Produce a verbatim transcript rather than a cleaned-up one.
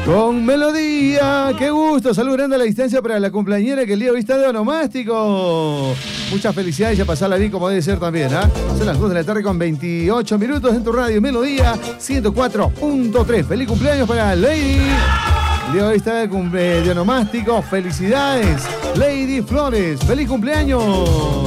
Con melodía, qué gusto, salud grande a la distancia para la cumpleañera que el día de hoy está de onomástico. Muchas felicidades y a pasarla bien como debe ser también, ¿ah? ¿eh? Son las dos de la tarde con veintiocho minutos en tu radio Melodía ciento cuatro punto tres. Feliz cumpleaños para Lady. El día de hoy está de, cumple, de onomástico. Felicidades, Lady Flores. Feliz cumpleaños.